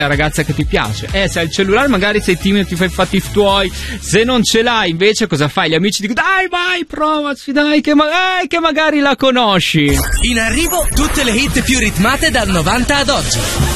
la ragazza che ti piace. Se hai il cellulare magari sei timido, ti fai i fatti tuoi. Se non ce l'hai invece cosa fai? Gli amici dicono dai vai provaci, dai che magari la conosci. In arrivo tutte le hit più ritmate dal 90 ad oggi.